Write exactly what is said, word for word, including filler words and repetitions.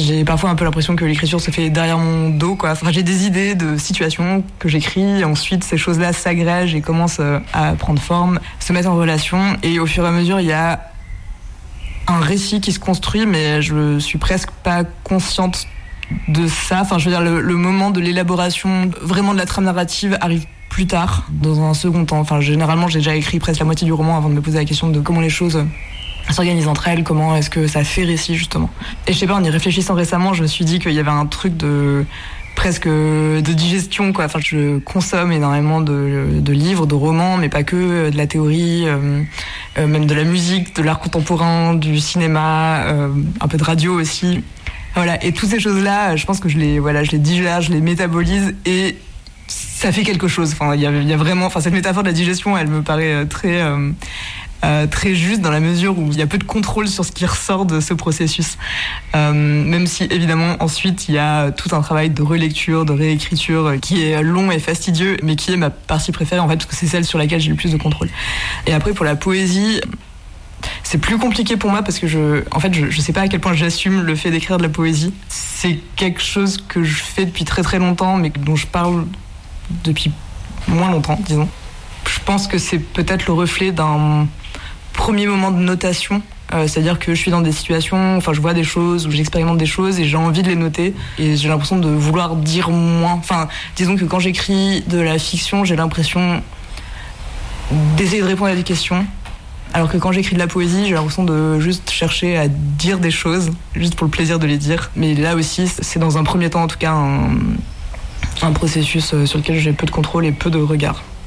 J'ai parfois un peu l'impression que l'écriture se fait derrière mon dos, quoi. Enfin, j'ai des idées de situations que j'écris, et ensuite ces choses-là s'agrègent et commencent à prendre forme, se mettre en relation, et au fur et à mesure, il y a un récit qui se construit, mais je suis presque pas consciente de ça. Enfin, je veux dire, le, le moment de l'élaboration vraiment de la trame narrative arrive plus tard, dans un second temps. Enfin, généralement, j'ai déjà écrit presque la moitié du roman avant de me poser la question de comment les choses s'organisent entre elles, comment est-ce que ça fait récit, justement. Et je sais pas, en y réfléchissant récemment, je me suis dit qu'il y avait un truc de presque de digestion, quoi. Enfin, je consomme énormément de, de livres, de romans, mais pas que, de la théorie, euh, euh, même de la musique, de l'art contemporain, du cinéma, euh, un peu de radio aussi. Voilà, et toutes ces choses-là, je pense que je les, voilà, je les digère, je les métabolise, et ça fait quelque chose. Enfin, il y a, il y a vraiment, enfin, cette métaphore de la digestion, elle me paraît très, euh, euh, très juste dans la mesure où il y a peu de contrôle sur ce qui ressort de ce processus. Euh, même si, évidemment, ensuite, il y a tout un travail de relecture, de réécriture qui est long et fastidieux, mais qui est ma partie préférée, en fait, parce que c'est celle sur laquelle j'ai le plus de contrôle. Et après, pour la poésie, c'est plus compliqué pour moi parce que je, en fait, je, je sais pas à quel point j'assume le fait d'écrire de la poésie. C'est quelque chose que je fais depuis très très longtemps, mais dont je parle depuis moins longtemps, disons. Je pense que c'est peut-être le reflet d'un premier moment de notation, euh, c'est-à-dire que je suis dans des situations, enfin, je vois des choses ou j'expérimente des choses et j'ai envie de les noter et j'ai l'impression de vouloir dire moins. Enfin, disons que quand j'écris de la fiction, j'ai l'impression d'essayer de répondre à des questions. Alors que quand j'écris de la poésie, j'ai l'impression de juste chercher à dire des choses, juste pour le plaisir de les dire. Mais là aussi, c'est dans un premier temps, en tout cas, un, un processus sur lequel j'ai peu de contrôle et peu de regard.